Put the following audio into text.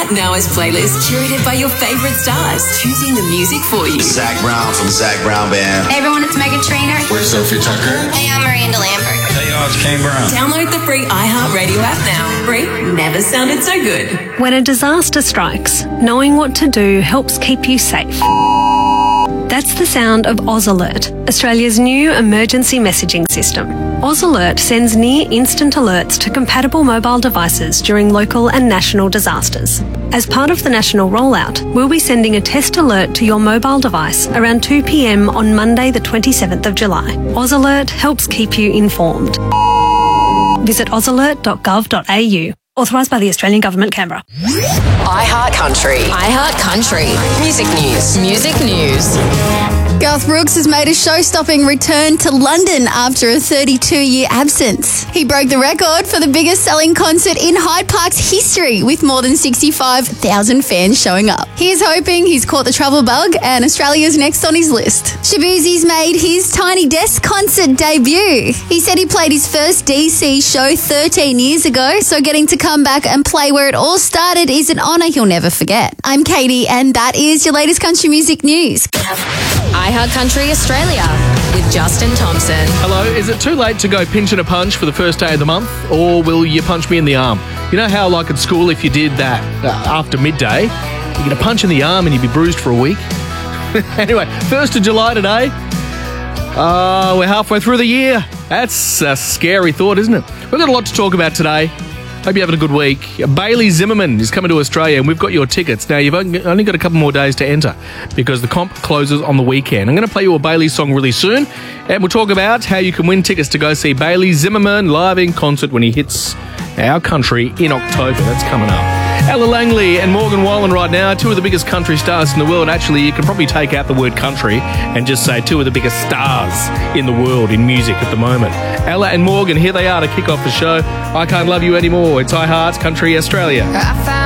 iHeart now has playlists curated by your favourite stars, choosing the music for you. Zach Brown from the Zach Brown Band. Hey everyone, it's Megan Trainor. We're Sophie Tucker. Hey, I'm Miranda Lambert. Hey y'all, it's Kane Brown. Download the free iHeart Radio app now. Free never sounded so good. When a disaster strikes, knowing what to do helps keep you safe. That's the sound of Oz Alert, Australia's new emergency messaging system. Oz Alert sends near-instant alerts to compatible mobile devices during local and national disasters. As part of the national rollout, we'll be sending a test alert to your mobile device around 2 p.m. on Monday the 27th of July. Oz Alert helps keep you informed. Visit ozalert.gov.au. Authorised by the Australian Government, Canberra. iHeart Country. iHeart Country. Music news. Music news. Garth Brooks has made a show-stopping return to London after a 32-year absence. He broke the record for the biggest selling concert in Hyde Park's history, with more than 65,000 fans showing up. He is hoping he's caught the travel bug and Australia's next on his list. Shaboozie's made his Tiny Desk concert debut. He said he played his first DC show 13 years ago, so getting to come back and play where it all started is an honour he'll never forget. I'm Katie, and that is your latest country music news. iHeart Country Australia with Justin Thompson. Hello, is it too late to go pinch and a punch for the first day of the month, or will you punch me in the arm? You know how, like at school, if you did that after midday, you get a punch in the arm and you'd be bruised for a week? Anyway, 1st of July today. We're halfway through the year. That's a scary thought, isn't it? We've got a lot to talk about today. Hope you're having a good week. Bailey Zimmerman is coming to Australia and we've got your tickets. Now, you've only got a couple more days to enter because the comp closes on the weekend. I'm going to play you a Bailey song really soon and we'll talk about how you can win tickets to go see Bailey Zimmerman live in concert when he hits our country in October. That's coming up. Ella Langley and Morgan Wallen right now, two of the biggest country stars in the world. Actually, you can probably take out the word country and just say two of the biggest stars in the world in music at the moment. Ella and Morgan, here they are to kick off the show. I Can't Love You Anymore. It's iHeart Country Australia.